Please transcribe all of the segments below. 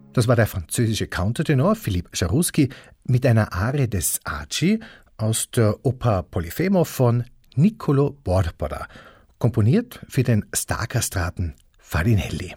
Das war der französische Countertenor Philippe Jaroussky mit einer Arie des Agi aus der Oper Polifemo von Niccolò Borbora, komponiert für den Starkastraten Farinelli.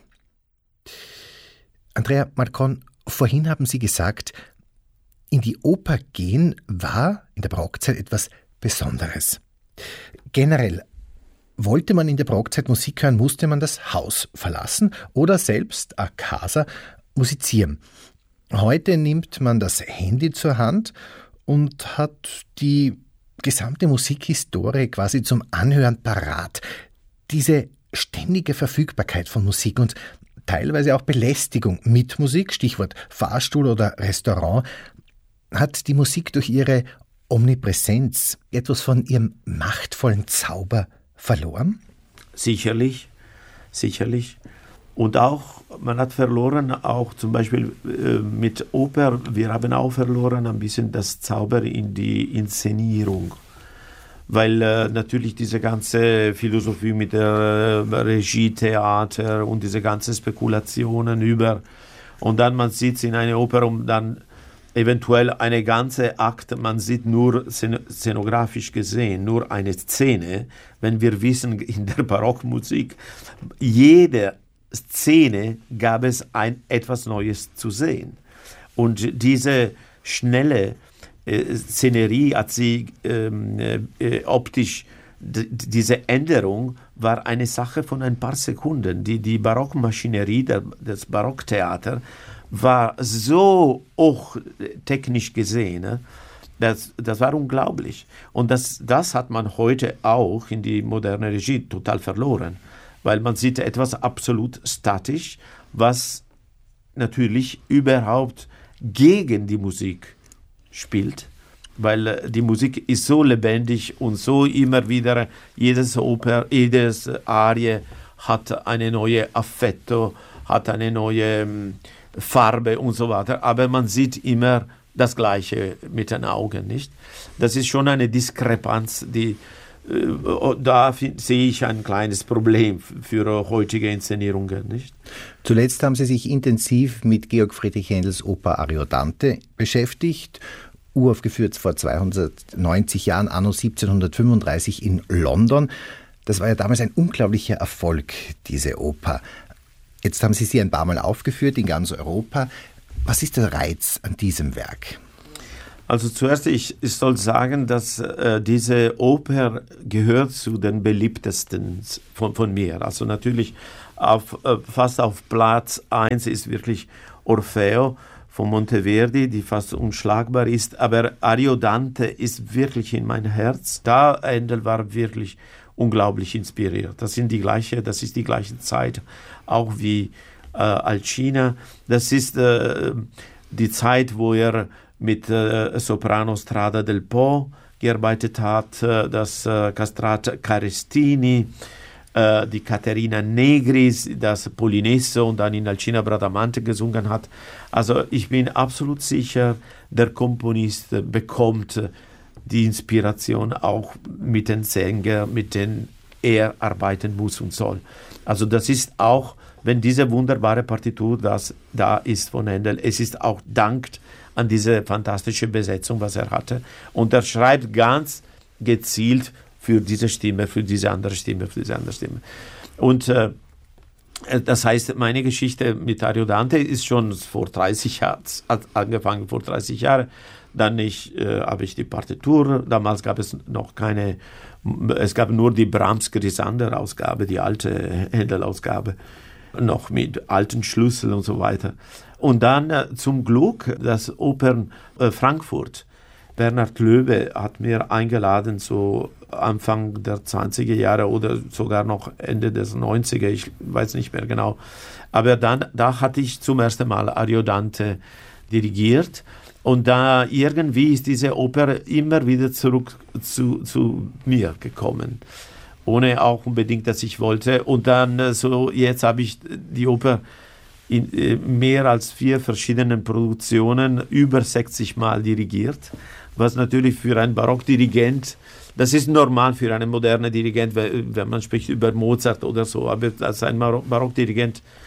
Andrea Marcon, vorhin haben Sie gesagt, in die Oper gehen war in der Barockzeit etwas Besonderes. Generell, wollte man in der Barockzeit Musik hören, musste man das Haus verlassen oder selbst a casa musizieren. Heute nimmt man das Handy zur Hand und hat die gesamte Musikhistorie quasi zum Anhören parat. Diese ständige Verfügbarkeit von Musik und teilweise auch Belästigung mit Musik, Stichwort Fahrstuhl oder Restaurant, hat die Musik durch ihre Omnipräsenz etwas von ihrem machtvollen Zauber verloren? Sicherlich. Und auch, man hat verloren, auch zum Beispiel mit Oper, wir haben auch verloren ein bisschen das Zauber in die Inszenierung. Weil natürlich diese ganze Philosophie mit der Regietheater und diese ganzen Spekulationen und dann man sitzt in einer Oper und dann eventuell eine ganze Akt, man sieht nur szenografisch gesehen, nur eine Szene, wenn wir wissen, in der Barockmusik, jede Szene gab es etwas Neues zu sehen. Und diese schnelle Szenerie hat sie optisch, diese Änderung war eine Sache von ein paar Sekunden. Die Barockmaschinerie, das Barocktheater, war so hoch technisch gesehen, das war unglaublich. Und das hat man heute auch in die moderne Regie total verloren, weil man sieht etwas absolut statisch, was natürlich überhaupt gegen die Musik spielt, weil die Musik ist so lebendig und so immer wieder, jedes Arie hat eine neue Affetto, hat eine neue Farbe und so weiter, aber man sieht immer das Gleiche mit den Augen, nicht? Das ist schon eine Diskrepanz, da sehe ich ein kleines Problem für heutige Inszenierungen, nicht? Zuletzt haben Sie sich intensiv mit Georg Friedrich Händels Oper Ariodante beschäftigt, uraufgeführt vor 290 Jahren, anno 1735 in London. Das war ja damals ein unglaublicher Erfolg, diese Oper. Jetzt haben Sie ein paar Mal aufgeführt in ganz Europa. Was ist der Reiz an diesem Werk? Also zuerst, ich soll sagen, dass diese Oper gehört zu den beliebtesten von mir. Also natürlich fast auf Platz 1 ist wirklich Orfeo von Monteverdi, die fast unschlagbar ist. Aber Ariodante ist wirklich in mein Herz. Da Händel war wirklich unglaublich inspiriert. Das ist die gleiche Zeit, auch wie Alcina. Das ist die Zeit, wo er mit Soprano Strada del Po gearbeitet hat, das Castrat Carestini, die Caterina Negris, das Polinesso und dann in Alcina Bradamante gesungen hat. Also ich bin absolut sicher, der Komponist bekommt die Inspiration auch mit den Sängern, mit denen er arbeiten muss und soll. Also das ist auch, wenn diese wunderbare Partitur da ist von Händel, es ist auch Dank an diese fantastische Besetzung, was er hatte. Und er schreibt ganz gezielt für diese Stimme, für diese andere Stimme, für diese andere Stimme. Und das heißt, meine Geschichte mit Ariodante ist schon vor 30 Jahren, hat angefangen vor 30 Jahren. Dann habe ich die Partitur, damals gab es noch keine, es gab nur die Brahms-Grisander-Ausgabe, die alte Händel-Ausgabe, noch mit alten Schlüsseln und so weiter. Und dann zum Glück das Opern Frankfurt. Bernhard Löwe hat mir eingeladen, so Anfang der 20er Jahre oder sogar noch Ende des 90er, ich weiß nicht mehr genau. Aber da hatte ich zum ersten Mal Ariodante dirigiert. Und da irgendwie ist diese Oper immer wieder zurück zu mir gekommen. Ohne auch unbedingt, dass ich wollte. Und dann jetzt habe ich die Oper in mehr als 4 verschiedenen Produktionen über 60 Mal dirigiert. Was natürlich für einen Barockdirigent, das ist normal für einen modernen Dirigent, wenn man spricht über Mozart oder so. Aber als ein Barockdirigent,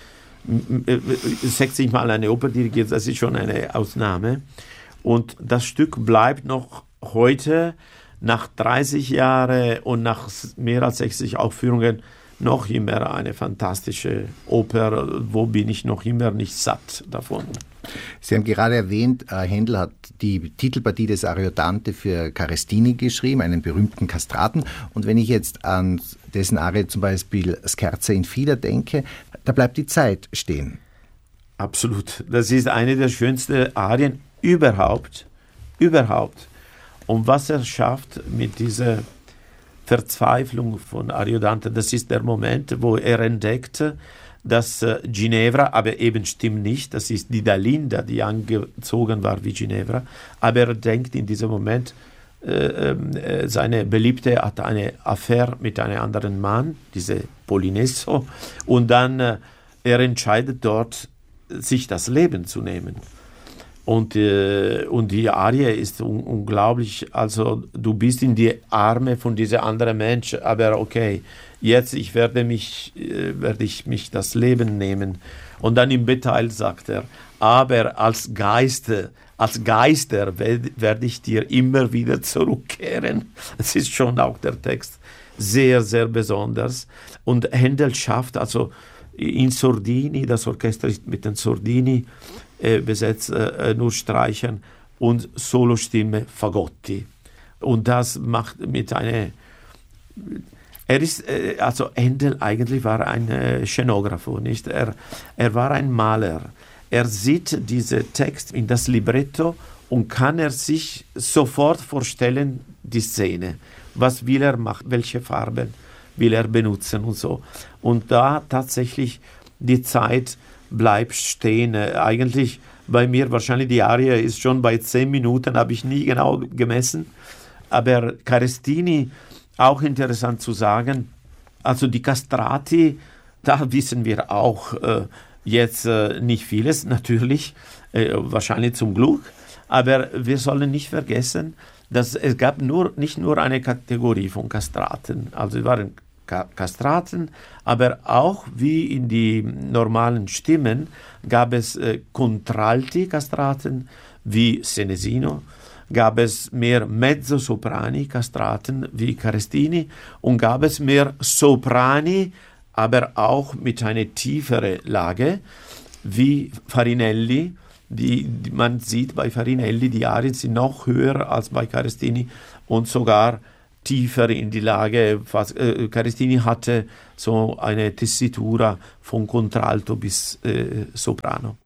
60 Mal eine Oper dirigiert, das ist schon eine Ausnahme. Und das Stück bleibt noch heute, nach 30 Jahren und nach mehr als 60 Aufführungen, noch immer eine fantastische Oper. Wo bin ich noch immer nicht satt davon? Sie haben gerade erwähnt, Händel hat die Titelpartie des Ariodante für Carestini geschrieben, einen berühmten Kastraten. Und wenn ich jetzt an dessen Arie zum Beispiel Scherza in Fida denke, da bleibt die Zeit stehen. Absolut. Das ist eine der schönsten Arien überhaupt. Und was er schafft mit dieser Verzweiflung von Ariodante, das ist der Moment, wo er entdeckt, dass Ginevra, aber eben stimmt nicht, das ist die Dalinda, die angezogen war wie Ginevra, aber er denkt in diesem Moment, seine Beliebte hat eine Affäre mit einem anderen Mann, diese Polinesso, und dann er entscheidet dort, sich das Leben zu nehmen. Und die Arie ist unglaublich, also du bist in die Arme von diesem anderen Menschen, aber okay, jetzt werde ich mich das Leben nehmen. Und dann im Detail sagt er, aber als Geister werde ich dir immer wieder zurückkehren. Das ist schon auch der Text sehr, sehr besonders. Und Händel schafft also in Sordini, das Orchester ist mit den Sordini besetzt, nur Streichern und Solostimme Fagotti. Und das macht mit einer... Händel eigentlich war ein Szenografo, nicht? Er war ein Maler. Er sieht diesen Text in das Libretto und kann er sich sofort vorstellen, die Szene. Was will er machen? Welche Farben will er benutzen und so. Und da tatsächlich die Zeit bleibt stehen. Eigentlich bei mir wahrscheinlich die Arie ist schon bei 10 Minuten, habe ich nie genau gemessen. Aber Carestini, auch interessant zu sagen, also die Castrati, da wissen wir auch jetzt nicht vieles, natürlich, wahrscheinlich zum Glück, aber wir sollen nicht vergessen, dass es gab nicht nur eine Kategorie von Kastraten, also es waren Kastraten, aber auch wie in die normalen Stimmen gab es Contralti-Kastraten wie Senesino, gab es mehr Mezzosoprani-Kastraten wie Carestini und gab es mehr Soprani, aber auch mit einer tieferen Lage wie Farinelli. Man sieht bei Farinelli, die Arien sind noch höher als bei Carestini und sogar tiefer in die Lage. Carestini hatte so eine Tessitura von Contralto bis Soprano.